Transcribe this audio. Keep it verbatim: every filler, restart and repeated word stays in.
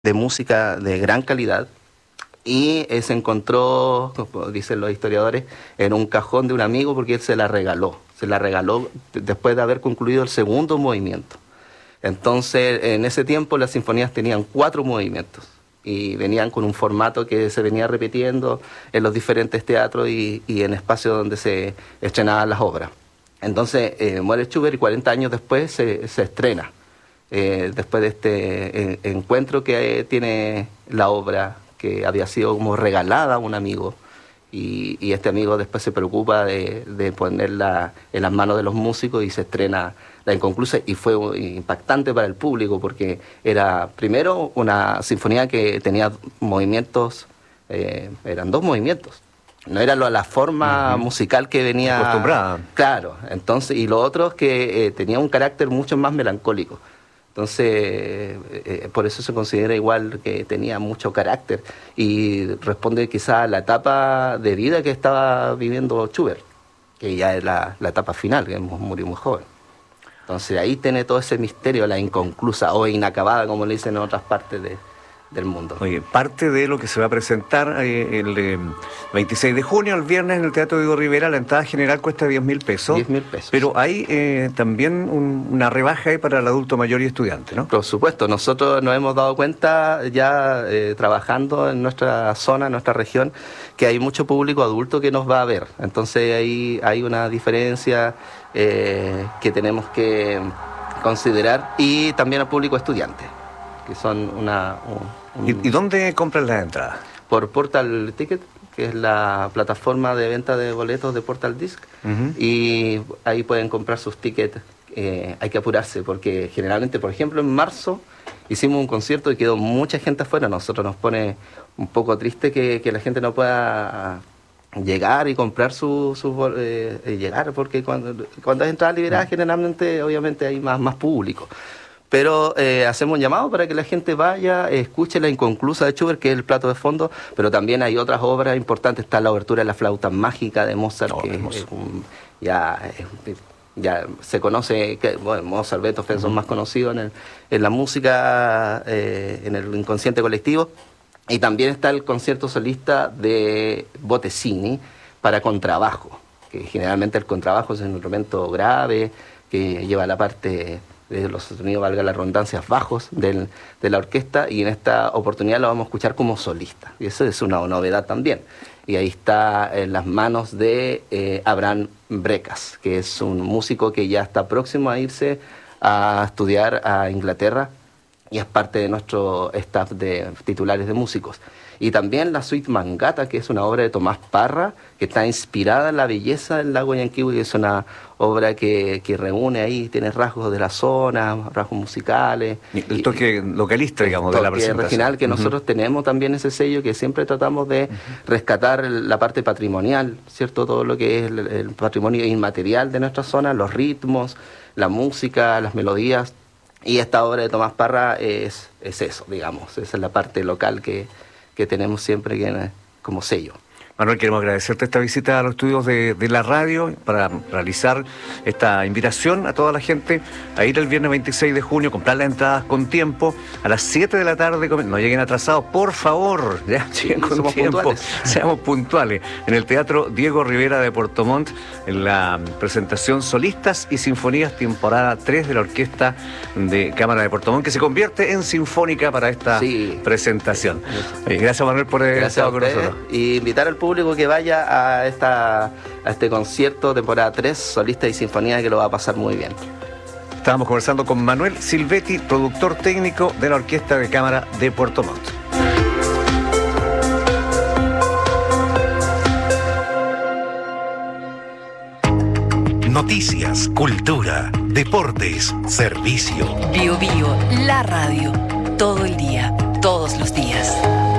de música de gran calidad y eh, se encontró, como dicen los historiadores, en un cajón de un amigo porque él se la regaló, se la regaló después de haber concluido el segundo movimiento. Entonces, en ese tiempo las sinfonías tenían cuatro movimientos y venían con un formato que se venía repitiendo en los diferentes teatros y, y en espacios donde se estrenaban las obras. Entonces, eh, muere Schubert y cuarenta años después se, se estrena. Eh, después de este eh, encuentro que eh, tiene la obra, que había sido como regalada a un amigo, y, y este amigo después se preocupa de, de ponerla en las manos de los músicos y se estrena la inconclusa, y fue impactante para el público porque era primero una sinfonía que tenía movimientos, eh, eran dos movimientos. No era lo, la forma uh-huh. musical que venía acostumbrada. Claro, entonces, y lo otro es que eh, tenía un carácter mucho más melancólico. Entonces, eh, por eso se considera igual que tenía mucho carácter y responde quizá a la etapa de vida que estaba viviendo Schubert, que ya es la, la etapa final, que murió muy joven. Entonces ahí tiene todo ese misterio, la inconclusa o inacabada, como le dicen en otras partes de, del mundo. Oye, parte de lo que se va a presentar eh, el eh, veintiséis de junio, el viernes, en el Teatro Diego Rivera, la entrada general cuesta diez mil pesos. diez mil pesos. Pero hay eh, también un, una rebaja ahí para el adulto mayor y estudiante, ¿no? Por supuesto, nosotros nos hemos dado cuenta ya eh, trabajando en nuestra zona, en nuestra región, que hay mucho público adulto que nos va a ver. Entonces ahí hay una diferencia eh, que tenemos que considerar, y también al público estudiante, que son una... Un, ¿Y, ¿Y dónde compran las entradas? Por Portal Ticket, que es la plataforma de venta de boletos de Portal Disc, uh-huh. y ahí pueden comprar sus tickets. Eh, hay que apurarse porque generalmente, por ejemplo, en marzo hicimos un concierto y quedó mucha gente afuera. A nosotros nos pone un poco triste que, que la gente no pueda llegar y comprar su, su eh, llegar, porque cuando, cuando hay entradas liberadas, uh-huh. generalmente, obviamente, hay más, más público. Pero eh, hacemos un llamado para que la gente vaya, escuche la inconclusa de Schubert, que es el plato de fondo, pero también hay otras obras importantes. Está la obertura de la flauta mágica de Mozart, oh, que es un, ya, es, ya se conoce, que bueno, Mozart, Beethoven uh-huh. son más conocidos en, el, en la música, eh, en el inconsciente colectivo. Y también está el concierto solista de Bottesini para contrabajo, que generalmente el contrabajo es un instrumento grave, que lleva la parte de los sonidos, valga la redundancia, bajos del, de la orquesta, y en esta oportunidad lo vamos a escuchar como solista, y eso es una novedad también. Y ahí está en las manos de eh, Abraham Brecas, que es un músico que ya está próximo a irse a estudiar a Inglaterra y es parte de nuestro staff de titulares de músicos. Y también la suite Mangata, que es una obra de Tomás Parra, que está inspirada en la belleza del lago Yanquihue, que es una obra que, que reúne ahí, tiene rasgos de la zona, rasgos musicales. El toque y, localista, digamos, de la presentación. El toque regional, que uh-huh. nosotros tenemos también ese sello, que siempre tratamos de uh-huh. rescatar la parte patrimonial, ¿cierto? Todo lo que es el, el patrimonio inmaterial de nuestra zona, los ritmos, la música, las melodías. Y esta obra de Tomás Parra es, es eso, digamos, esa es la parte local que, que tenemos siempre que, como sello. Manuel, queremos agradecerte esta visita a los estudios de, de la radio para realizar esta invitación a toda la gente a ir el viernes veintiséis de junio, comprar las entradas con tiempo, a las siete de la tarde, no lleguen atrasados, por favor, ya lleguen con Somos tiempo, puntuales. Seamos puntuales, en el Teatro Diego Rivera de Puerto Montt, en la presentación Solistas y Sinfonías, temporada tres de la Orquesta de Cámara de Puerto Montt, que se convierte en sinfónica para esta sí. presentación. Sí. Gracias, Manuel, por haber estado con nosotros. Y invitar al público que vaya a esta a este concierto temporada tres, solista y sinfonía, que lo va a pasar muy bien. Estábamos conversando con Manuel Silvetti, productor técnico de la Orquesta de Cámara de Puerto Montt. Noticias, cultura, deportes, servicio. Bio Bio, la radio, todo el día, todos los días.